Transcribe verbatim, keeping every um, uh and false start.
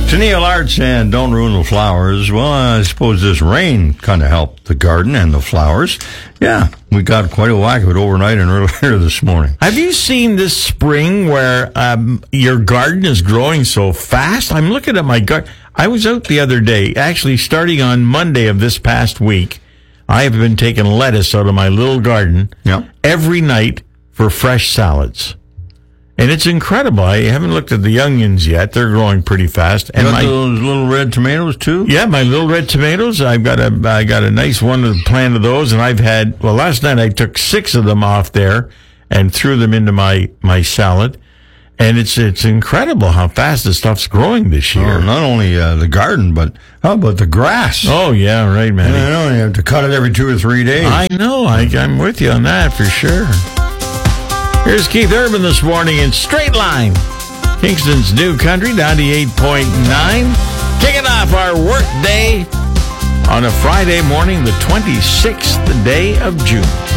To Neil Arts and Don't Ruin the Flowers. Well, I suppose this rain kind of helped the garden and the flowers. Yeah, we got quite a whack of it overnight and earlier this morning. Have you seen this spring where um, your garden is growing so fast? I'm looking at my garden. I was out the other day, actually starting on Monday of this past week. I have been taking lettuce out of my little garden Yep. every night for fresh salads. And it's incredible. I haven't looked at the onions yet. They're growing pretty fast. And And got my those little red tomatoes too? yeah, my little red tomatoes. I've got a I got a nice one of plant of those, and I've had well last night I took six of them off there and threw them into my my salad. And it's it's incredible how fast this stuff's growing this year. Oh, not only uh, the garden, but how about the grass? Oh yeah, right, man. I know, you have to cut it every two or three days. I know. I, I'm with you on that for sure. Here's Keith Urban this morning in Straight Line. Kingston's New Country, ninety-eight point nine. Kicking off our work day on a Friday morning, the twenty-sixth day of June.